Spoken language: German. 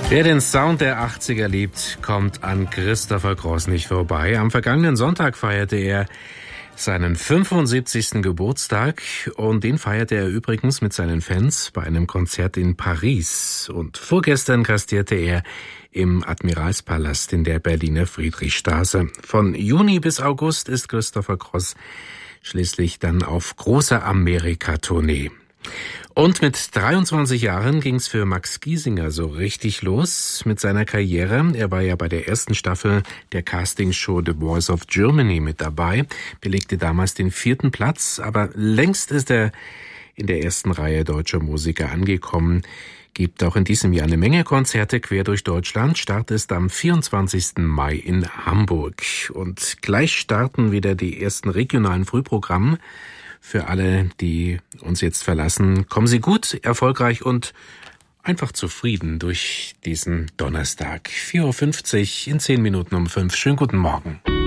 Wer den Sound der 80er liebt, kommt an Christopher Cross nicht vorbei. Am vergangenen Sonntag feierte er seinen 75. Geburtstag und den feierte er übrigens mit seinen Fans bei einem Konzert in Paris. Und vorgestern gastierte er im Admiralspalast in der Berliner Friedrichstraße. Von Juni bis August ist Christopher Cross schließlich dann auf großer Amerika-Tournee. Und mit 23 Jahren ging's für Max Giesinger so richtig los mit seiner Karriere. Er war ja bei der ersten Staffel der Castingshow The Voice of Germany mit dabei, belegte damals den 4. Platz, aber längst ist er in der ersten Reihe deutscher Musiker angekommen. Gibt auch in diesem Jahr eine Menge Konzerte quer durch Deutschland. Start ist am 24. Mai in Hamburg. Und gleich starten wieder die ersten regionalen Frühprogramme. Für alle, die uns jetzt verlassen, kommen Sie gut, erfolgreich und einfach zufrieden durch diesen Donnerstag. 4.50 Uhr in 10 Minuten um 5. Schönen guten Morgen.